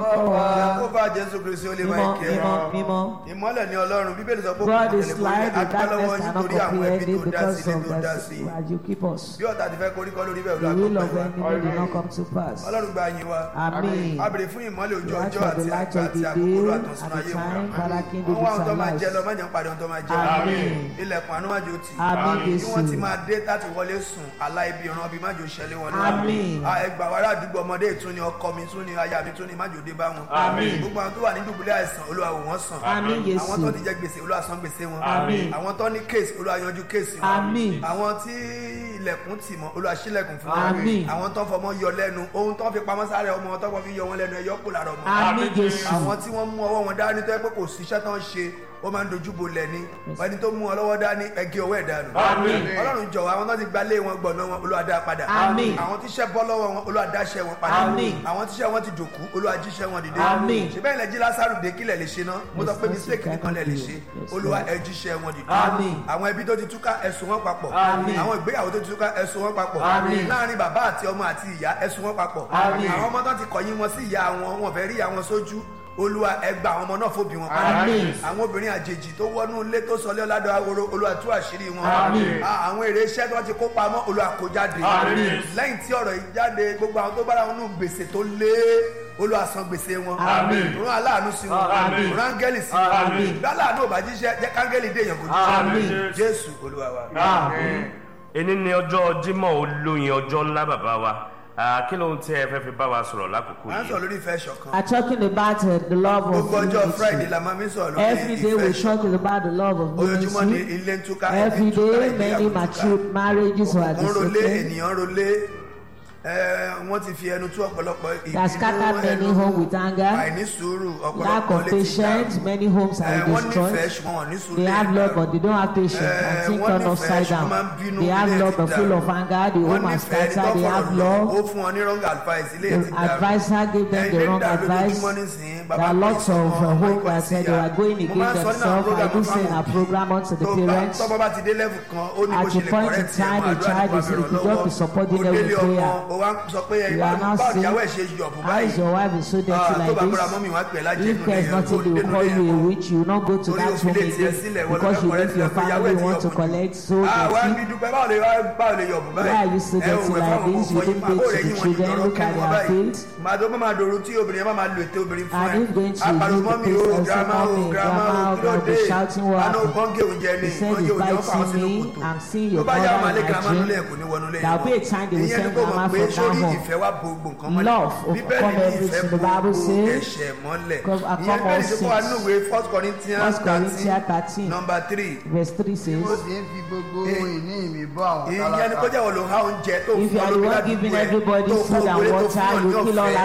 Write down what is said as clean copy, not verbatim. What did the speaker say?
Jehova Jésù Kristi ó lè máa kí ẹ. Ìmọ́lẹ̀ ni Ọlọ́run. Bíbélì sọ pé God is light, the darkness cannot comprehend it because of the as you keep us. Bí ọ̀tá ti fẹ́ koríkọ́ lórí bẹ́ẹ̀ The will of enemy did not come to pass. Ọlọ́run gba yín wa. Amen. A béèrè fún ìmọ́lẹ̀ ojú Ask ọjọ́ for the àti light àgbà of the àti àkókò day àtọ̀sùn at ayé the wọn. time Father King Wọ́n wá ohun tó David máa jẹ life. lọ, má jẹ́ ń pàdé ohun tó máa jẹ. Amen. Ilẹ̀kùn àánú má jẹ́ ó tì. Amen. Bí wọ́n ti máa dé láti wọlé sùn, àlá ibi ìran bí má jẹ́ ó ṣẹlẹ̀ wọn náà. Amen. Ẹgbà wàrà àdúgbò ọmọdé ìtún ni ọkọ mi tún ni aya mi tún ni má jẹ́ ó dé bá wọn. Amen. Gbogbo àwọn tó wà ní dùbúlẹ̀ àìsàn Olúwa wò wọ́n sàn. Amen. Jésù. Àwọn tó ti jẹ gbèsè Olúwa san gbèsè wọn. Amen. Àwọn tó ní kéèsì Olúwa yanjú kéèsì wọn. Amen. Àwọn tí ilẹ̀kùn tì mọ́ Olúwa ṣílẹ̀kùn fún wọn. Amen. Àwọn tó fọmọ yọ lẹ́nu ohun tó fi pamọ́ sáré ọmọ tó fi yọ wọn lẹ́nu ẹ̀yọ́ kò lára ọmọ. Amen. Jésù. Àwọn tí wọ́n mú ọwọ́ wọn dání tó yẹ pé kò síṣẹ́ tó ń ṣe ó máa ń dojú bolẹ̀ ni ẹni tó mú ọ lọ́wọ́ dání ẹgẹ́ ọwọ́ ẹ̀ dànù. Ọlọ́run jọ̀wọ́ àwọn tó ti gbalé wọn gbọ̀nà wọn Olúwa dá padà. Amen. Àwọn tíṣẹ́ bọ́ lọ́wọ́ wọn Olúwa dáṣẹ́ wọn padà. Amen. Àwọn tíṣẹ́ wọn ti dòkú Olúwa jíṣẹ́ wọn dìde. Amen. ṣùgbọ́n ilẹ̀ jí Lásárù dé kílẹ̀ lè ṣe náà mo sọ pé mistake nìkan lẹ̀ lè ṣe Olúwa ẹ jíṣẹ́ wọn dìde. Amen. Àwọn ẹbí tó ti túká ẹ so wọn papọ̀. Amen. Àwọn ìgbéyàwó tó ti túká ẹ so wọn papọ̀. Amen. Láàárín bàbá àti ọmọ àti ìyá ẹ so wọn papọ̀. Amen. Àwọn ọmọ tó ti kọ̀yìn wọn sí ìyá wọn fẹ́ rí ìyá wọn sójú Olúwa ẹ gbà àwọn ọmọ náà fòbí wọn padà. Amen. Àwọn obìnrin àjèjì tó wọnú ilé tó sọlé ọládọ ahoro Olúwa tú àṣírí wọn. Amen. Àwọn èrè iṣẹ́ tó ti kó pamọ́ Olúwa kó jáde. Amen. Lẹ́yìn tí ọ̀rọ̀ yìí jáde gbogbo àwọn tó bára wọn nù gbèsè tó lé Olúwa san gbèsè wọn. Amen. Rán aláàánú sí wọn. Amen. Rán áńgẹ́lì sí wọn. Amen. Láàánú ò bá jíṣẹ́ jẹ́ káńgẹ́lì dé èèyàn kò Amen. jíṣẹ́. Jésù Olúwa wa. Amen. Èní ni ọjọ́ Jímọ̀ olóyin ọjọ́ ńlá bàbá wa. Kí ló ń tẹ́ ẹ fẹ́ fi bá wa sọ̀rọ̀ lákòókò Wọ́n á yìí? sọ̀rọ̀ lórí ìfẹ́ ṣọ̀kan. I'm talking about the love of Gbogbo ọjọ́ Friday unity. la máa mi sọ̀rọ̀ lórí Every day ìfẹ́ we're ṣọ̀kan. talking about the love of Ojoojúmọ́ ni unity. ilé ń túká. Every day, many ìgbéyàwó túká. mature marriages were Òkùnkùn rolé disappeared. ènìyàn rolé wọ́n ti fi ẹnu tú ọ̀pọ̀lọpọ̀ That scattered many homes with anger, àìní sùúrù lack ọ̀pọ̀lọpọ̀ of patience. Many homes are wọ́n nífẹ̀ẹ́ destroyed. ṣùgbọ́n wọ́n ní sùúrù. They have love, but they don't have patience. And things turn upside down. They have love, but full of anger. The home are scattered. They have ó love. fún wọn ní wrong advice ilé The ti dàrú. advisor gave them the wrong advice. There are lots of homes that said they were going against themselves. I do say in our program onto the parents. tọ́ba bá ti dé level kan ó ní bó At ṣe the lè point in correct time, ẹ̀mọ́ a child is if you just be supporting them with òdélé ọmọ prayer. ó wá sọ pé You are now báwo saying, ìyàwó ẹ̀ ṣe yọ̀bù how is báyìí. your wife is so dirty tó like bá gbọ́dọ̀ this? mọ́mí wá pè lájẹ́ If there is nothing, they will call you a witch. You will not go to that home again because you leave your family, you want to collect so wá ń bí dirty. dúpẹ́ báwo lè yọ̀bù báyìí. Why are you so dirty like this? You didn't bathe to the children. Look at their feet. màdó máa dòrò tí obìnrin máa lo ètè obìnrin fún And he's going to apàrọ̀ use the mọ́mí paste o and say, girama o "Mommy, girama grandma, o kí ló I'll be dé shouting what àná happened." kọ́ńgé oúnjẹ ni He said kọ́ńgé he's oúnjẹ ó fà wọ́n sínú biting me. kòtò I'm seeing tó your bá yá mother ọmọ alẹ́ in girama my nílé dream. kò ní wọnú lé There'll be a time they will ìyẹn ni send kò mọ̀ grandma pé from sórí that home. ìfẹ́ wa bo gbogbo nǹkan mọ́lẹ̀ Love bíbélì overcome ní everything. ìfẹ́ The Bible bo says, ẹ̀ṣẹ̀ mọ́lẹ̀ "Come ìyẹn upon bẹ́ẹ̀ all ni tó wà nínú sins." ìwé 1 Corinthians 1 Corinthians 13, number 3 verse 3 says, Mo sì ń fi gbogbo ìní mi bọ́ àwọn ìyẹn ni kó tálákà. jẹ́ wọ́n lò ha oúnjẹ tó if you fún are the olómi one ládùúgbò giving ẹ̀ everybody tó fún food and ògbólé tó water, fún you ọ̀nà kill all ọ̀fẹ́